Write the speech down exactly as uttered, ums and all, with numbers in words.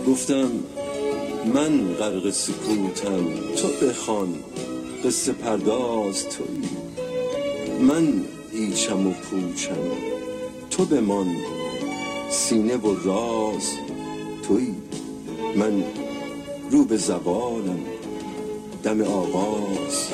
گفتم من غرق سکوتم، تو بخوان قصه پرداز تویی. من هیچم و پوچم، تو بمان سینه و راز تویی. من رو به زوالم، دم آغاز